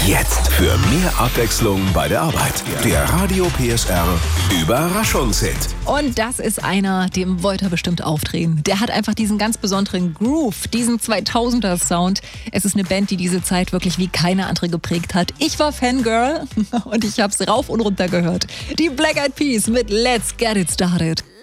Jetzt für mehr Abwechslung bei der Arbeit. Der Radio PSR Überraschungshit. Und das ist einer, dem wollte er bestimmt aufdrehen. Der hat einfach diesen ganz besonderen Groove, diesen 2000er-Sound. Es ist eine Band, die diese Zeit wirklich wie keine andere geprägt hat. Ich war Fangirl und ich hab's rauf und runter gehört. Die Black Eyed Peas mit Let's Get It Started.